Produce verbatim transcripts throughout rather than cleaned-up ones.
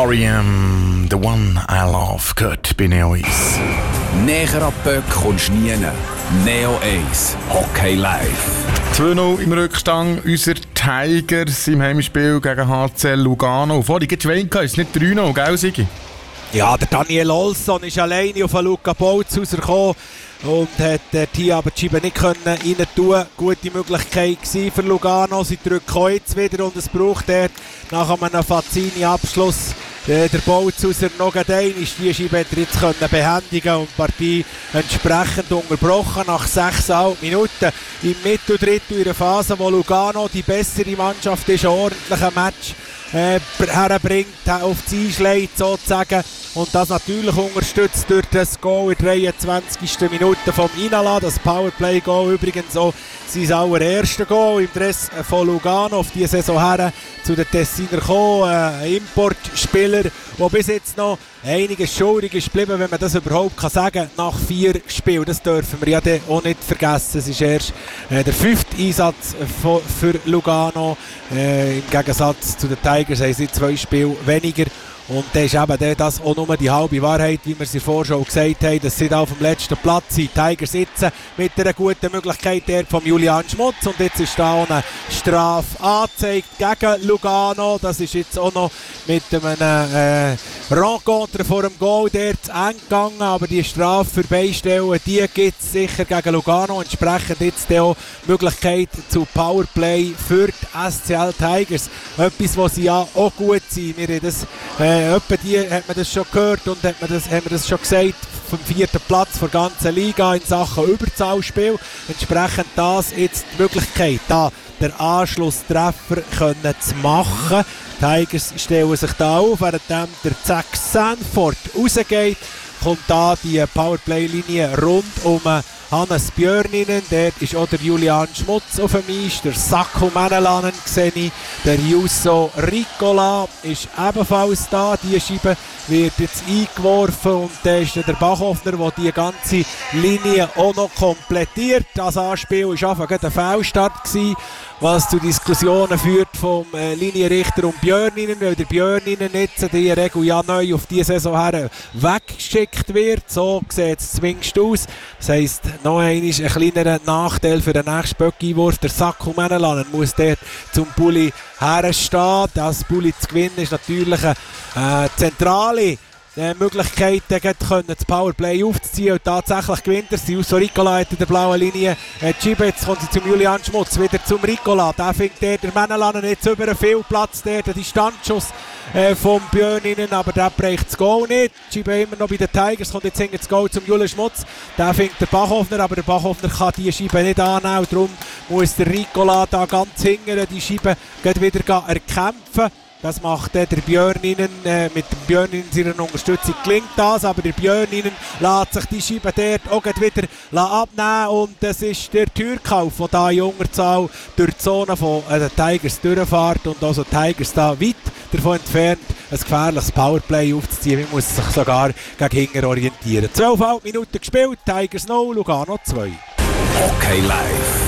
R E M, The One I Love, gehört bei Neo eins. Näher an die Böcke kommst du nie. Neo eins, Hockey live. zwei null im Rückstand, unser Tigers im Heimspiel gegen H C Lugano. Vorhin gibt es wenig, ist nicht drei null, gell Sigi? Ja, der Daniel Olsson ist alleine auf Luca Bolz rausgekommen und hat dort hier aber die Scheibe nicht können rein tun. Gute Möglichkeit gewesen für Lugano. Sie drücken jetzt wieder und es braucht dort nach einem Fazzini-Abschluss der Bolz aus noch einmal ist die Scheibe jetzt können behändigen und die Partie entsprechend unterbrochen nach sechs Komma fünf Minuten im Mitteldrittel in der Phase, wo Lugano die bessere Mannschaft ist, ein ordentlicher Match Äh, herbringt, auf die einschlägt sozusagen und das natürlich unterstützt durch das Goal in der dreiundzwanzigsten Minute vom Inala, das Powerplay-Goal übrigens auch sein allererstes Goal im Dress von Lugano auf diese Saison her zu den Tessiner gekommen, ein Importspieler, der bis jetzt noch einiges schuldig ist geblieben, wenn man das überhaupt kann sagen, nach vier Spielen. Das dürfen wir ja auch nicht vergessen. Es ist erst äh, der fünfte Einsatz für, für Lugano. Äh, Im Gegensatz zu den Tigers haben sie zwei Spiele weniger. Und das ist eben das auch nur die halbe Wahrheit, wie wir es in der Vorschau gesagt haben, dass sie da auf dem letzten Platz sind. Die Tigers sitzen mit einer guten Möglichkeit dort von Julian Schmutz und jetzt ist da auch eine Strafe angezeigt gegen Lugano. Das ist jetzt auch noch mit einem äh, Rencontre vor dem Goal dort eng gegangen, aber die Strafe für Beistellen, die gibt es sicher gegen Lugano. Entsprechend jetzt auch Möglichkeit zu Powerplay für die S C L Tigers. Etwas, was sie ja auch gut sind. Wir haben das äh, Etwa die hat man das schon gehört und hat man das, haben wir das schon gesagt, vom vierten Platz der ganzen Liga in Sachen Überzahlspiel. Entsprechend das jetzt die Möglichkeit, da den Anschlusstreffer können zu machen. Die Tigers stellen sich da auf, während der Zach Sanford rausgeht, kommt da die Powerplay-Linie rund um Hannes Björninen, dort ist auch der Julian Schmutz auf dem Eis, der Sakko Menelanen sehe ich, der Jusso Ricola ist ebenfalls da, die Scheibe wird jetzt eingeworfen und dann ist der Bachhoffner, der die ganze Linie auch noch komplettiert. Das Anspiel war einfach ein Foulstart gewesen, was zu Diskussionen führt vom äh, Linienrichter und Björninen, weil der Björninen jetzt die Regel ja neu auf diese Saison her weggeschickt wird. So sieht es zumindest aus. Das heisst, noch einmal ein kleinerer Nachteil für den nächsten Böckeinwurf. Der Sakko Menelanen muss dort zum Bulli herstehen. Das Bulli zu gewinnen ist natürlich eine äh, zentrale Die Möglichkeit, das Powerplay aufzuziehen und tatsächlich gewinnt er. Jusso Ricola hat in der blauen Linie äh, die Scheibe. Jetzt kommt sie zum Julian Schmutz, wieder zum Ricola. Da findet der, der Menelanen jetzt über viel Platz, der, der Distanzschuss äh, vom Björninen, aber der bricht das Goal nicht. Die Scheibe immer noch bei den Tigers, kommt jetzt hinten das Goal zum Julian Schmutz. Da findet der Bachhoffner, aber der Bachhoffner kann die Scheibe nicht annehmen. Darum muss der Ricola da ganz hinten die Scheibe wieder erkämpfen. Das macht äh, der Björninen, äh, mit dem Björninen seiner Unterstützung gelingt das, aber der Björninen lässt sich die Scheibe dort auch wieder abnehmen und das ist der Türkauf, der da in Unterzahl durch die Zone von äh, den Tigers durchfährt und also die Tigers da weit davon entfernt, ein gefährliches Powerplay aufzuziehen. Man muss sich sogar gegen hinten orientieren. zwölf Minuten gespielt, Tigers null, Lugano zwei. Hockey live.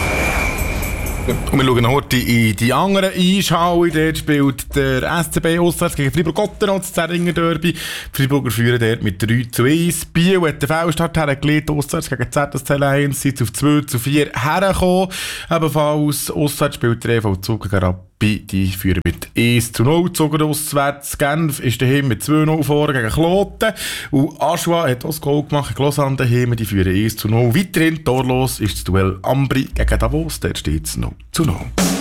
Und wir schauen heute in die anderen Eishalle. Dort spielt der S C B auswärts gegen Fribourg-Gotteron, das Zähringer Derby. Die Friburger führen dort mit drei zu eins. Biel hat den Fehlstart hergelegt, auswärts gegen Z S C eins, sind auf zwei zu vier hergekommen. Ebenfalls auswärts spielt der E V Zug gegen Rappi. Die führen mit eins zu null. Zug auswärts. Genf ist daheim mit zwei null vor gegen Kloten. Und Aschua hat auch das Goal gemacht gegen Lausanne daheim. Die führen eins zu null. Weiterhin torlos ist das Duell Ambri gegen Davos. Dort steht es null zu null.